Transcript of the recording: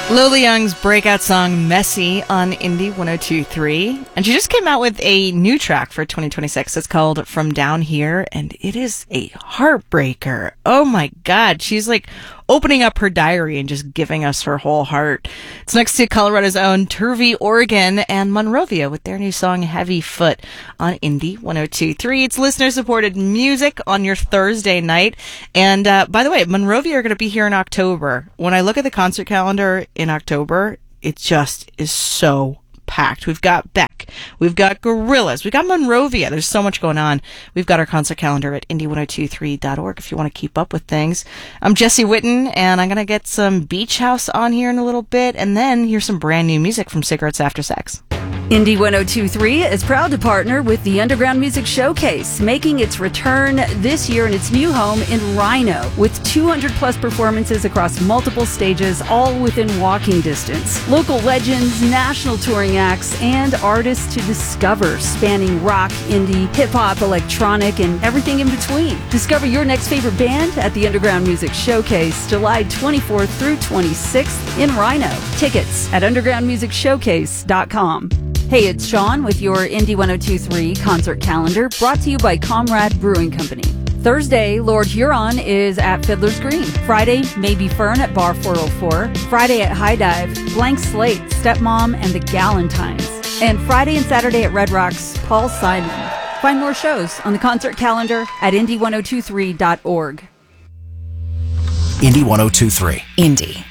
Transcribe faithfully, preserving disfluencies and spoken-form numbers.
Lola Young's breakout song Messy on Indie one oh two point three. And she just came out with a new track for twenty twenty-six. It's called From Down Here, and it is a heartbreaker. Oh my God. She's like opening up her diary and just giving us her whole heart. It's next to Colorado's own Turvey, Oregon, and Monrovia with their new song Heavy Foot on Indie one oh two point three. It's listener-supported music on your Thursday night. And uh, by the way, Monrovia are going to be here in October. When I look at the concert calendar in October, it just is so packed. We've got Beck, we've got Gorillaz, we've got Monrovia. There's so much going on. We've got our concert calendar at indie one oh two three dot org if you want to keep up with things. I'm Jesse Witten, and I'm going to get some Beach House on here in a little bit, and then here's some brand new music from Cigarettes After Sex. Indie one oh two point three is proud to partner with the Underground Music Showcase, making its return this year in its new home in Rhino, with two hundred plus performances across multiple stages, all within walking distance. Local legends, national touring acts, and artists to discover, spanning rock, indie, hip-hop, electronic, and everything in between. Discover your next favorite band at the Underground Music Showcase, July twenty-fourth through twenty-sixth in Rhino. Tickets at underground music showcase dot com. Hey, it's Sean with your Indie one oh two point three concert calendar, brought to you by Comrade Brewing Company. Thursday, Lord Huron is at Fiddler's Green. Friday, Maybe Fern at Bar four oh four. Friday at High Dive, Blank Slate, Stepmom, and the Galentines. And Friday and Saturday at Red Rocks, Paul Simon. Find more shows on the concert calendar at indie one oh two three dot org. Indie one oh two point three. Indie